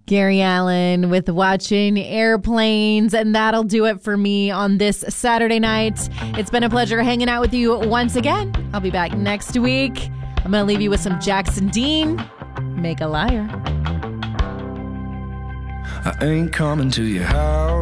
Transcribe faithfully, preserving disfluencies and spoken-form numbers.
Gary Allen with Watching Airplanes, and that'll do it for me on this Saturday night. It's been a pleasure hanging out with you once again. I'll be back next week. I'm going to leave you with some Jackson Dean, Make a Liar. I ain't coming to your house.